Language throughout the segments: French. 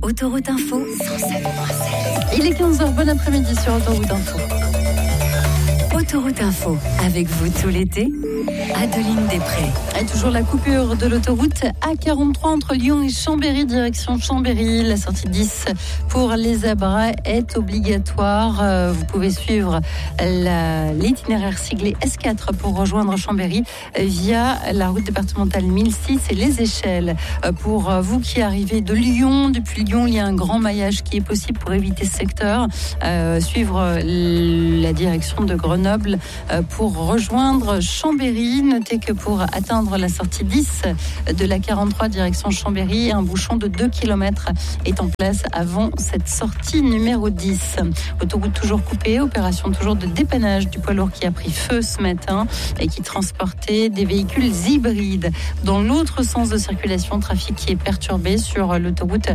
Autoroute Info, 107.7. Il est 15h, bon après-midi sur Autoroute Info. Autoroute Info, avec vous tout l'été, Adeline Després. Et toujours la coupure de l'autoroute A43 entre Lyon et Chambéry, direction Chambéry. La sortie 10 pour les zèbres est obligatoire. Vous pouvez suivre l'itinéraire siglé S4 pour rejoindre Chambéry via la route départementale 1006 et les échelles. Pour vous qui arrivez de Lyon, depuis Lyon, il y a un grand maillage qui est possible pour éviter ce secteur. Suivre la direction de Grenoble pour rejoindre Chambéry. Notez que pour atteindre la sortie 10 de la 43 direction Chambéry, un bouchon de 2 km est en place avant cette sortie numéro 10. Autoroute toujours coupée, opération toujours de dépannage du poids lourd qui a pris feu ce matin et qui transportait des véhicules hybrides. Dans l'autre sens de circulation, trafic qui est perturbé sur l'autoroute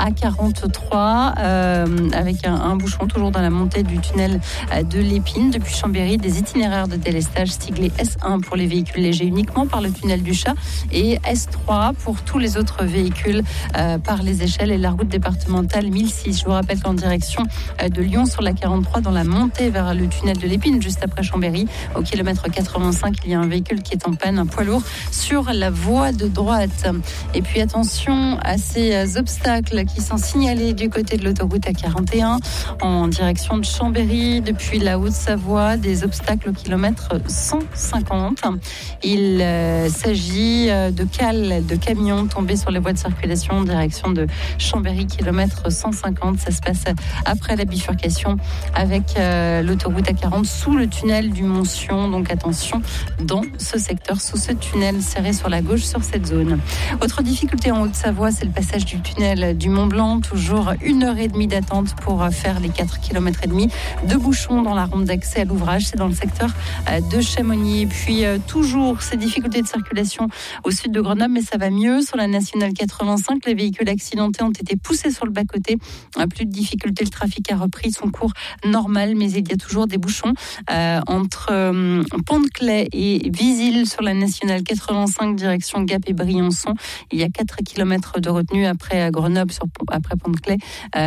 A43 avec un bouchon toujours dans la montée du tunnel de l'Épine. Depuis Chambéry, des itinéraires de délestage siglés S1 pour les véhicules légers uniquement par le tunnel du Chat et S3 pour tous les autres véhicules par les échelles et la route départementale 1006. Je vous rappelle qu'en direction de Lyon sur la 43 dans la montée vers le tunnel de l'Épine juste après Chambéry au kilomètre 85, il y a un véhicule qui est en panne, un poids lourd sur la voie de droite. Et puis attention à ces obstacles qui sont signalés du côté de l'autoroute A41 en direction de Chambéry depuis la Haute-Savoie, des obstacles au kilomètre 150. Il s'agit de cales de camions tombés sur les voies de circulation en direction de Chambéry, kilomètre 150. Ça se passe après la bifurcation avec l'autoroute A40 sous le tunnel du Mont-Sion. Donc attention dans ce secteur, sous ce tunnel serré sur la gauche sur cette zone. Autre difficulté en Haute-Savoie, c'est le passage du tunnel du Mont-Blanc. Toujours 1h30 d'attente pour faire les 4,5 km de bouchons dans la rampe d'accès à l'ouvrage. C'est dans le secteur de Chamonix. Et puis toujours ces difficultés de circulation au sud de Grenoble, mais ça va mieux. Sur la nationale 85, les véhicules accidentés ont été poussés sur le bas-côté. Plus de difficultés, le trafic a repris son cours normal, mais il y a toujours des bouchons entre Pont-de-Claix et Visil sur la nationale 85, direction Gap et Briançon. Il y a 4 km de retenue après Grenoble, après Pont-de-Claix.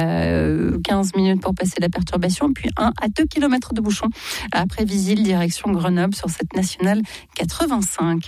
15 minutes pour passer la perturbation, puis 1 à 2 km de bouchons après Visil, direction Grenoble sur cette nationale 85.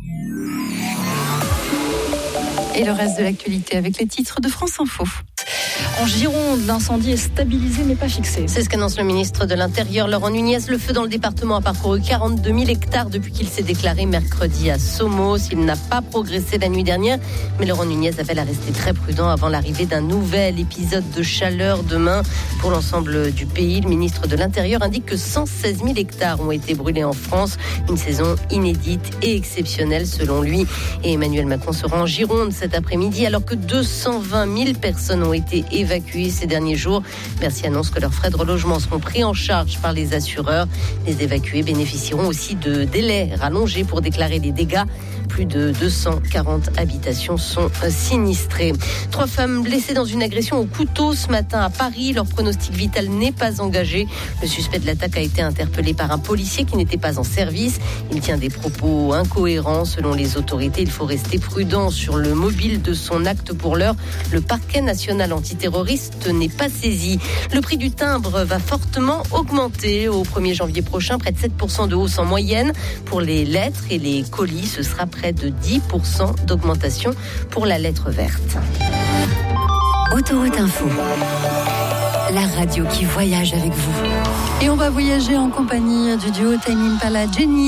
Et le reste de l'actualité avec les titres de France Info. En Gironde, l'incendie est stabilisé mais pas fixé. C'est ce qu'annonce le ministre de l'Intérieur, Laurent Nunez. Le feu dans le département a parcouru 42 000 hectares depuis qu'il s'est déclaré mercredi à Somos. Il n'a pas progressé la nuit dernière, mais Laurent Nunez appelle à rester très prudent avant l'arrivée d'un nouvel épisode de chaleur demain pour l'ensemble du pays. Le ministre de l'Intérieur indique que 116 000 hectares ont été brûlés en France. Une saison inédite et exceptionnelle selon lui. Et Emmanuel Macron sera en Gironde cet après-midi alors que 220 000 personnes ont été évacués ces derniers jours. Bercy annonce que leurs frais de relogement seront pris en charge par les assureurs. Les évacués bénéficieront aussi de délais rallongés pour déclarer les dégâts. Plus de 240 habitations sont sinistrées. 3 femmes blessées dans une agression au couteau ce matin à Paris. Leur pronostic vital n'est pas engagé. Le suspect de l'attaque a été interpellé par un policier qui n'était pas en service. Il tient des propos incohérents. Selon les autorités, il faut rester prudent sur le mobile de son acte. Pour l'heure, le parquet national antiterroriste n'est pas saisi. Le prix du timbre va fortement augmenter au 1er janvier prochain. Près de 7% de hausse en moyenne pour les lettres et les colis. Ce sera près de 10% d'augmentation pour la lettre verte. Autoroute Info, la radio qui voyage avec vous. Et on va voyager en compagnie du duo Tame Impala, Jenny